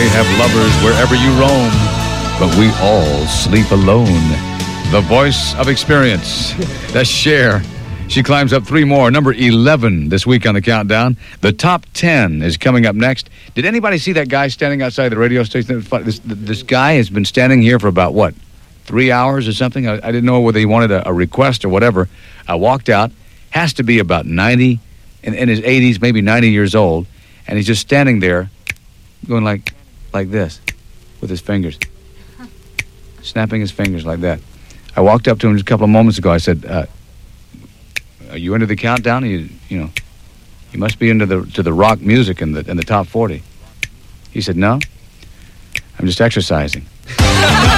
have lovers wherever you roam, but we all sleep alone. The voice of experience. That's Cher. She climbs up 3 more. Number 11 this week on the countdown. The top 10 is coming up next. Did anybody see that guy standing outside the radio station? This guy has been standing here for about, 3 hours or something? I didn't know whether he wanted a request or whatever. I walked out. Has to be about 90, in his 80s, maybe 90 years old. And he's just standing there going like this with his fingers. Snapping his fingers like that. I walked up to him just a couple of moments ago. I said, are you into the countdown? You must be into the rock music in the top 40. He said, no, I'm just exercising.